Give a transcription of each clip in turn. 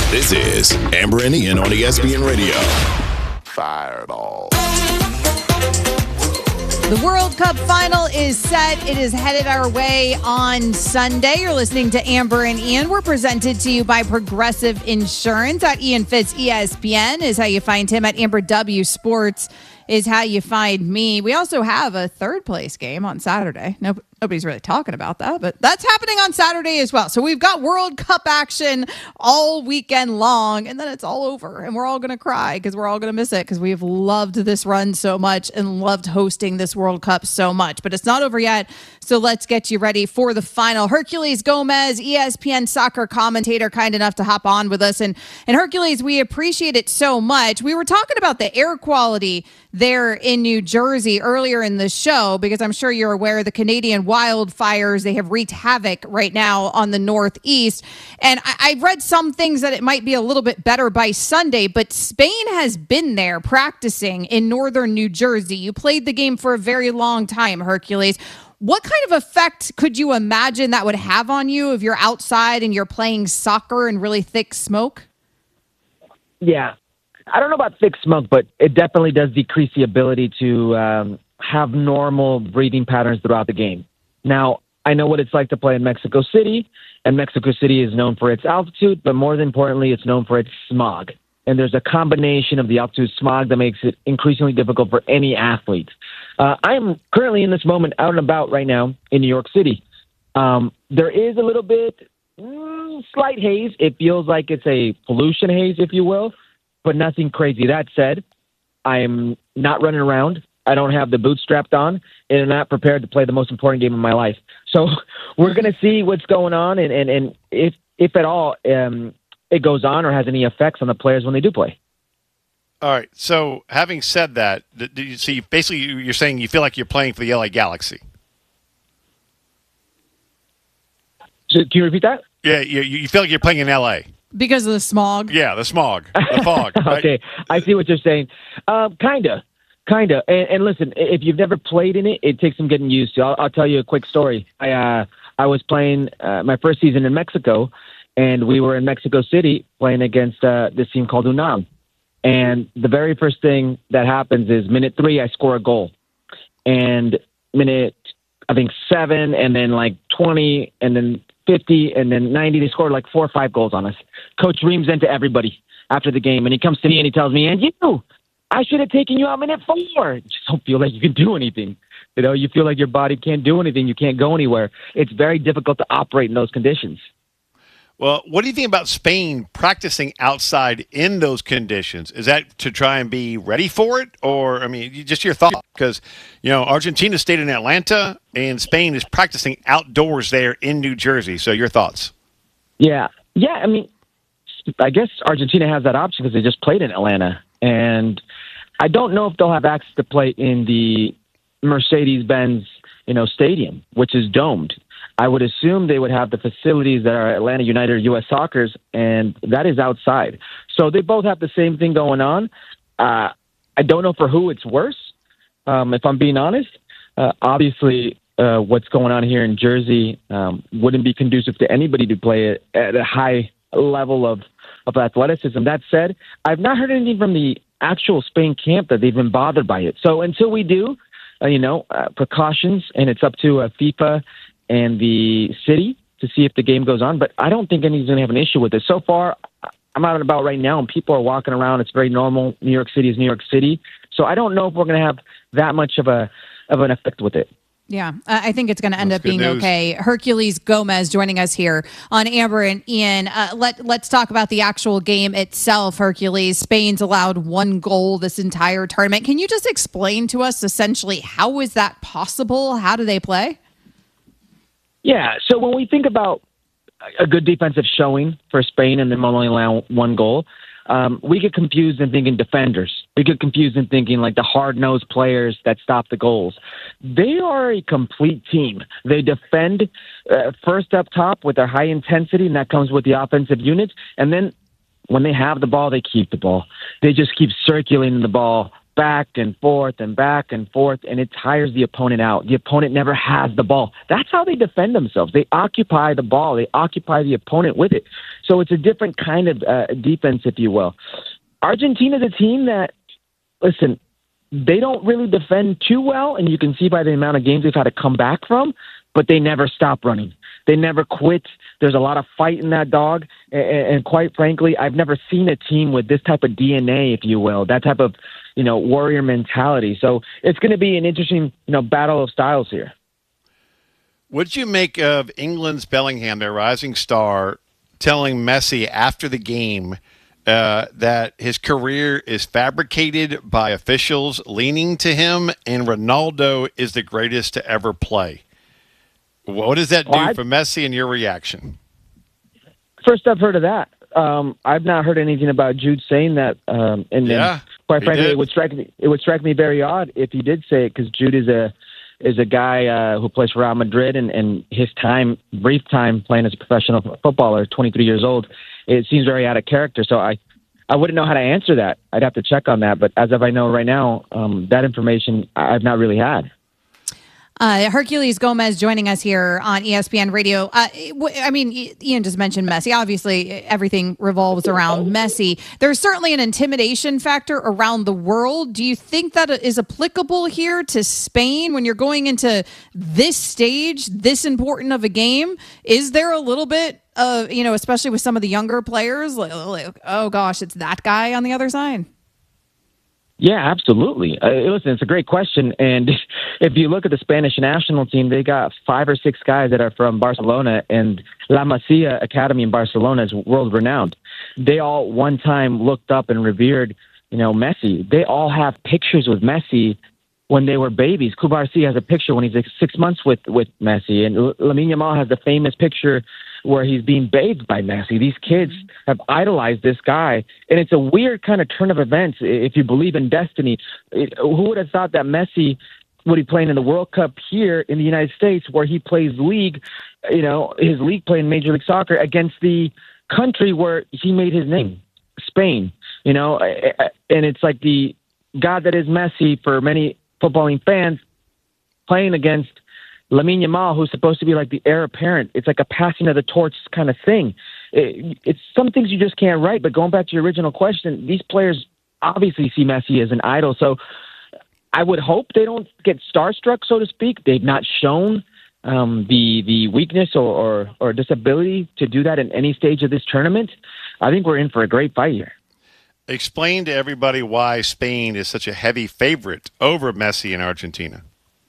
This is Amber and Ian on ESPN Radio. Fireball. The World Cup final is set. It is headed our way on Sunday. You're listening to Amber and Ian. We're presented to you by Progressive Insurance. At Ian Fitz ESPN is how you find him. At Amber W Sports is how you find me. We also have a third place game on Saturday. Nobody's really talking about that, but that's happening on Saturday as well. So we've got World Cup action all weekend long, and then it's all over, and we're all going to cry because we're all going to miss it because we've loved this run so much and loved hosting this World Cup so much. But it's not over yet, so let's get you ready for the final. Herculez Gomez, ESPN soccer commentator, kind enough to hop on with us. And Herculez, we appreciate it so much. We were talking about the air quality there in New Jersey earlier in the show, because I'm sure you're aware the Canadian wildfires, they have wreaked havoc right now on the Northeast. And I read some things that it might be a little bit better by Sunday, but Spain has been there practicing in northern New Jersey. You played the game for a very long time, Herculez. What kind of effect could you imagine that would have on you if you're outside and you're playing soccer in really thick smoke? Yeah. I don't know about thick smoke, but it definitely does decrease the ability to have normal breathing patterns throughout the game. Now, I know what it's like to play in Mexico City, and Mexico City is known for its altitude, but more importantly, it's known for its smog. And there's a combination of the altitude smog that makes it increasingly difficult for any athlete. I am currently in this moment out and about right now in New York City. There is a little bit, slight haze. It feels like it's a pollution haze, if you will, but nothing crazy. That said, I'm not running around. I don't have the boots strapped on, and I'm not prepared to play the most important game of my life. So we're going to see what's going on, and if at all it goes on or has any effects on the players when they do play. All right. So having said that, basically you're saying you feel like you're playing for the LA Galaxy. So, can you repeat that? Yeah, you feel like you're playing in LA. Because of the smog? Yeah, the smog. The fog. Right? Okay, I see what you're saying. Kinda. And listen, if you've never played in it, it takes some getting used to. I'll tell you a quick story. I was playing my first season in Mexico, and we were in Mexico City playing against this team called UNAM. And the very first thing that happens is minute 3, I score a goal. And minute, I think 7, and then like 20, and then 50, and then 90, they scored like 4 or 5 goals on us. Coach reams into everybody after the game, and he comes to me and he tells me, "And you, I should have taken you out minute 4. You just don't feel like you can do anything. You know, you feel like your body can't do anything. You can't go anywhere. It's very difficult to operate in those conditions." Well, what do you think about Spain practicing outside in those conditions? Is that to try and be ready for it? Or, I mean, just your thoughts? Because, Argentina stayed in Atlanta, and Spain is practicing outdoors there in New Jersey. So your thoughts? Yeah, I mean, I guess Argentina has that option because they just played in Atlanta. And I don't know if they'll have access to play in the Mercedes-Benz, stadium, which is domed. I would assume they would have the facilities that are Atlanta United or U.S. Soccer's, and that is outside. So they both have the same thing going on. I don't know for who it's worse, if I'm being honest. Obviously, what's going on here in Jersey wouldn't be conducive to anybody to play at a high level of athleticism. That said, I've not heard anything from the actual Spain camp that they've been bothered by it. So until we do, precautions, and it's up to FIFA and the city to see if the game goes on. But I don't think anybody's going to have an issue with it. So far, I'm out and about right now, and people are walking around. It's very normal. New York City is New York City. So I don't know if we're going to have that much of an effect with it. Yeah, I think it's going to end up being news. okay. Herculez Gomez joining us here on Amber and Ian. Let's talk about the actual game itself, Herculez. Spain's allowed 1 goal this entire tournament. Can you just explain to us essentially how is that possible? How do they play? Yeah, so when we think about a good defensive showing for Spain and them only allow 1 goal, we get confused in thinking defenders. We get confused in thinking like the hard-nosed players that stop the goals. They are a complete team. They defend first up top with their high intensity, and that comes with the offensive units. And then when they have the ball, they keep the ball. They just keep circulating the ball back and forth and back and forth, and it tires the opponent out. The opponent never has the ball. That's how they defend themselves. They occupy the ball. They occupy the opponent with it. So it's a different kind of defense, if you will. Argentina's a team that, listen, they don't really defend too well, and you can see by the amount of games they've had to come back from, but they never stop running. They never quit. There's a lot of fight in that dog. And quite frankly, I've never seen a team with this type of DNA, if you will, that type of, warrior mentality. So it's going to be an interesting, battle of styles here. What did you make of England's Bellingham, their rising star, telling Messi after the game that his career is fabricated by officials leaning to him and Ronaldo is the greatest to ever play? What does that do for Messi and your reaction? First I've heard of that. I've not heard anything about Jude saying that. Quite frankly, it would strike me very odd if he did say it, because Jude is a guy who plays for Real Madrid, and his brief time playing as a professional footballer, 23 years old, it seems very out of character. So I wouldn't know how to answer that. I'd have to check on that. But as of I know right now, that information I've not really had. Herculez Gomez joining us here on ESPN Radio. Ian just mentioned Messi. Obviously, everything revolves around Messi. There's certainly an intimidation factor around the world. Do you think that is applicable here to Spain when you're going into this stage, this important of a game? Is there a little bit of, especially with some of the younger players, like, oh gosh, it's that guy on the other side? Yeah, absolutely. Listen, it's a great question. And if you look at the Spanish national team, they got 5 or 6 guys that are from Barcelona, and La Masia Academy in Barcelona is world renowned. They all one time looked up and revered, Messi. They all have pictures with Messi when they were babies. Cubarsí has a picture when he's like 6 months with Messi. And Lamine Yamal has the famous picture where he's being bathed by Messi. These kids have idolized this guy. And it's a weird kind of turn of events if you believe in destiny. Who would have thought that Messi would be playing in the World Cup here in the United States, where he plays league, his league play in Major League Soccer against the country where he made his name, Spain, and it's like the God that is Messi for many footballing fans playing against Lamine Yamal, who's supposed to be like the heir apparent. It's like a passing of the torch kind of thing. It's some things you just can't write. But going back to your original question, these players obviously see Messi as an idol. So I would hope they don't get starstruck, so to speak. They've not shown the weakness or disability to do that in any stage of this tournament. I think we're in for a great fight here. Explain to everybody why Spain is such a heavy favorite over Messi and Argentina.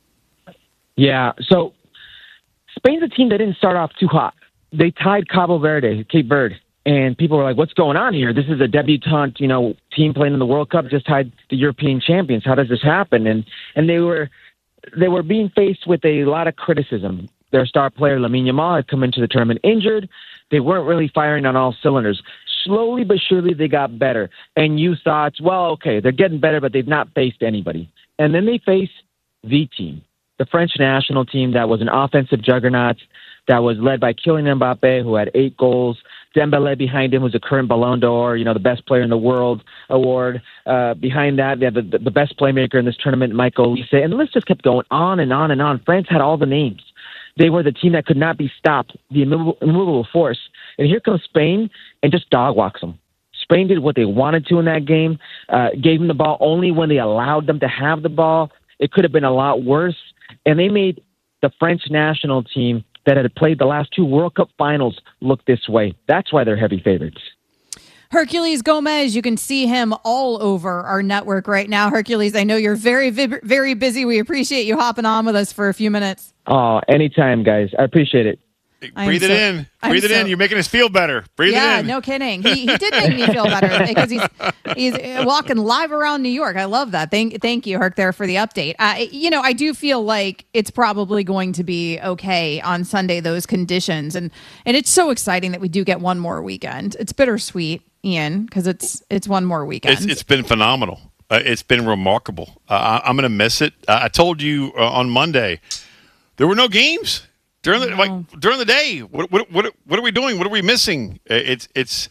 Yeah, so Spain's a team that didn't start off too hot. They tied Cape Verde, and people were like, what's going on here? This is a debutante, team playing in the World Cup, just tied the European champions. How does this happen? And they were being faced with a lot of criticism. Their star player, Lamine Yamal, had come into the tournament injured. They weren't really firing on all cylinders. Slowly but surely, they got better. And you thought, well, okay, they're getting better, but they've not faced anybody. And then they face the team, the French national team that was an offensive juggernaut, that was led by Kylian Mbappe, who had 8 goals. Dembélé behind him was a current Ballon d'Or, the best player in the world award. Behind that, they had the best playmaker in this tournament, Michael Olise. And the list just kept going on and on and on. France had all the names. They were the team that could not be stopped, the immovable force. And here comes Spain and just dog walks them. Spain did what they wanted to in that game, gave them the ball only when they allowed them to have the ball. It could have been a lot worse. And they made the French national team that had played the last 2 World Cup finals look this way. That's why they're heavy favorites. Herculez Gomez, you can see him all over our network right now. Herculez, I know you're very, very busy. We appreciate you hopping on with us for a few minutes. Oh, anytime, guys. I appreciate it. Breathe it in. Breathe it in. You're making us feel better. Breathe it in. Yeah, no kidding. He did make me feel better because he's walking live around New York. I love that. Thank you, Herc, there for the update. I do feel like it's probably going to be okay on Sunday, those conditions. And it's so exciting that we do get one more weekend. It's bittersweet, Ian, because it's one more weekend. It's been phenomenal. It's been remarkable. I'm going to miss it. I told you on Monday, there were no games. During the day, what are we doing? What are we missing? It's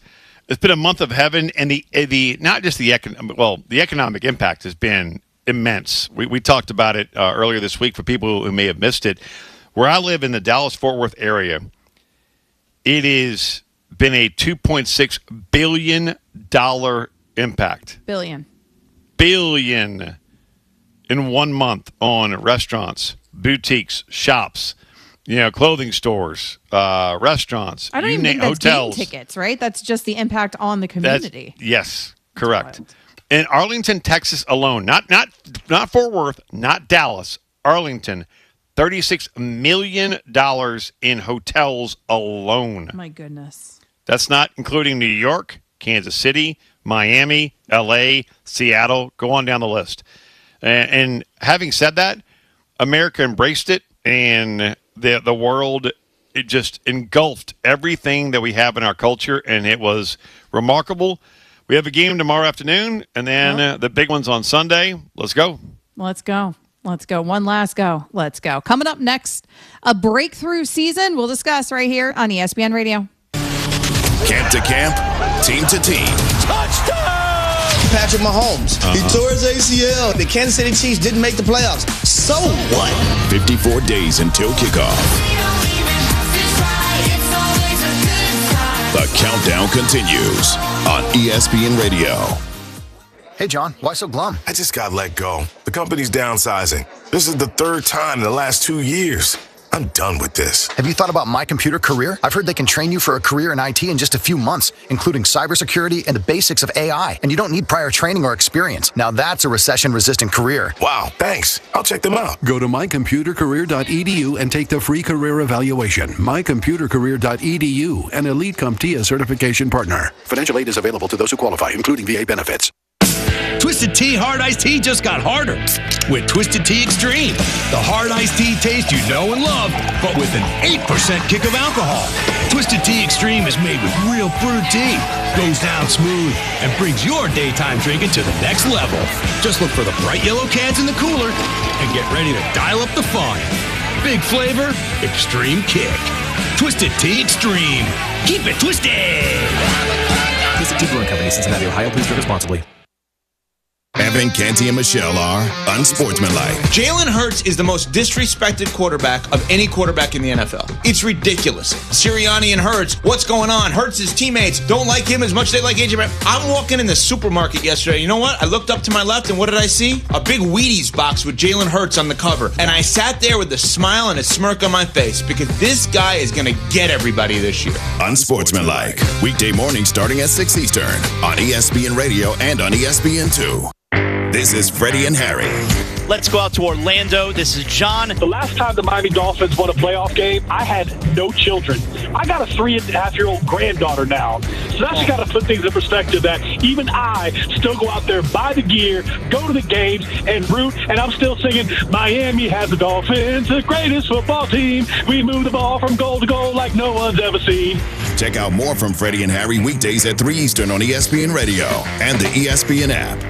It's been a month of heaven, and the not just the economic impact has been immense. We talked about it earlier this week for people who may have missed it. Where I live in the Dallas-Fort Worth area, it has been a $2.6 billion impact. Billion in 1 month on restaurants, boutiques, shops, clothing stores, restaurants. I don't even think that's hotels. game tickets, right? That's just the impact on the community. Yes, correct. In Arlington, Texas alone, not Fort Worth, not Dallas, Arlington, $36 million in hotels alone. My goodness. That's not including New York, Kansas City, Miami, LA, Seattle. Go on down the list. And having said that, America embraced it, and the world, it just engulfed everything that we have in our culture, and it was remarkable. We have a game tomorrow afternoon, and then the big one's on Sunday. Let's go. Let's go. One last go. Let's go. Coming up next, a breakthrough season we'll discuss right here on ESPN Radio. Camp to camp, team to team. Touchdown! Patrick Mahomes. He tore his ACL. The Kansas City Chiefs didn't make the playoffs. So what? 54 days until kickoff. The countdown continues on ESPN Radio. Hey, John, why so glum? I just got let go. The company's downsizing. This is the third time in the last 2 years. I'm done with this. Have you thought about My Computer Career? I've heard they can train you for a career in IT in just a few months, including cybersecurity and the basics of AI. And you don't need prior training or experience. Now that's a recession-resistant career. Wow, thanks. I'll check them out. Go to mycomputercareer.edu and take the free career evaluation. Mycomputercareer.edu, an Elite CompTIA certification partner. Financial aid is available to those who qualify, including VA benefits. Twisted Tea Hard Iced Tea just got harder with Twisted Tea Extreme. The hard iced tea taste you know and love, but with an 8% kick of alcohol. Twisted Tea Extreme is made with real brewed tea, goes down smooth, and brings your daytime drinking to the next level. Just look for the bright yellow cans in the cooler and get ready to dial up the fun. Big flavor, extreme kick. Twisted Tea Extreme. Keep it twisted! Twisted Tea Brewing Company, Cincinnati, Ohio. Please drink responsibly. Evan, Canty, and Michelle are unsportsmanlike. Jalen Hurts is the most disrespected quarterback of any quarterback in the NFL. It's ridiculous. Sirianni and Hurts, what's going on? Hurts' teammates don't like him as much as they like AJ Brown. I'm walking in the supermarket yesterday. You know what? I looked up to my left, and what did I see? A big Wheaties box with Jalen Hurts on the cover. And I sat there with a smile and a smirk on my face because this guy is going to get everybody this year. Unsportsmanlike. Weekday mornings starting at 6 Eastern on ESPN Radio and on ESPN2. This is Freddie and Harry. Let's go out to Orlando. This is John. The last time the Miami Dolphins won a playoff game, I had no children. I got a 3.5-year-old granddaughter now. So that's got to put things in perspective that even I still go out there, buy the gear, go to the games, and root. And I'm still singing, Miami has the Dolphins, the greatest football team. We move the ball from goal to goal like no one's ever seen. Check out more from Freddie and Harry weekdays at 3 Eastern on ESPN Radio and the ESPN app.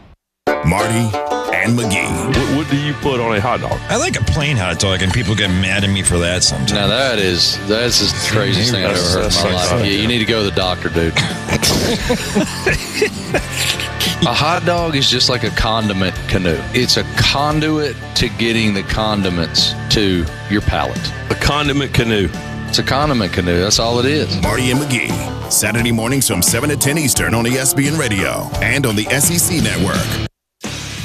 Marty and McGee. What do you put on a hot dog? I like a plain hot dog, and people get mad at me for that sometimes. Now that's just the craziest thing I've ever heard in my life. Yeah, you need to go to the doctor, dude. A hot dog is just like a condiment canoe. It's a conduit to getting the condiments to your palate. A condiment canoe. It's a condiment canoe. That's all it is. Marty and McGee. Saturday mornings from 7 to 10 Eastern on ESPN Radio and on the SEC Network.